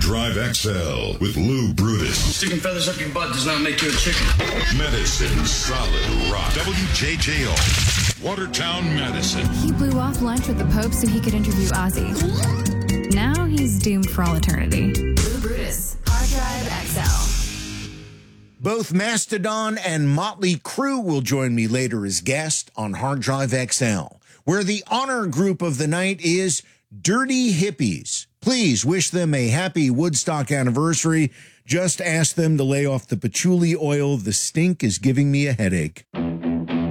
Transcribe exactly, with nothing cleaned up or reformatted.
Drive X L with Lou Brutus. Sticking feathers up your butt does not make you a chicken. Medicine Solid Rock. W J J O. Watertown, Madison. He blew off lunch with the Pope so he could interview Ozzy. Now he's doomed for all eternity. Lou Brutus, Hard Drive X L. Both Mastodon and Motley Crue will join me later as guests on Hard Drive X L, where the honor group of the night is Dirty Hippies. Please wish them a happy Woodstock anniversary. Just ask them to lay off the patchouli oil. The stink is giving me a headache.